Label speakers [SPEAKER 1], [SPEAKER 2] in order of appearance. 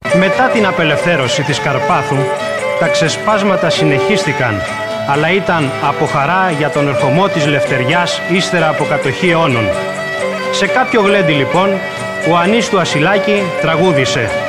[SPEAKER 1] Μετά την απελευθέρωση της Καρπάθου, τα ξεσπάσματα συνεχίστηκαν, αλλά ήταν από χαρά για τον ερχομό της Λευτεριάς ύστερα από κατοχή αιώνων. Σε κάποιο γλέντι λοιπόν, ο Ανής του Ασυλάκη τραγούδισε